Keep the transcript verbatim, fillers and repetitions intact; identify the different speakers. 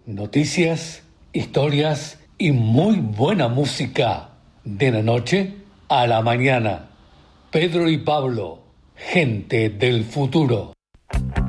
Speaker 1: Noticias, historias y muy buena música. De la noche a la mañana. Pedro y Pablo, gente del futuro.